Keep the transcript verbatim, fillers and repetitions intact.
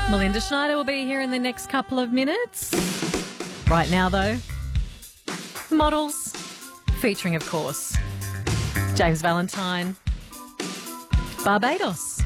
Melinda Schneider will be here in the next couple of minutes. Right now, though, Models, featuring, of course, James Valentine, Barbados.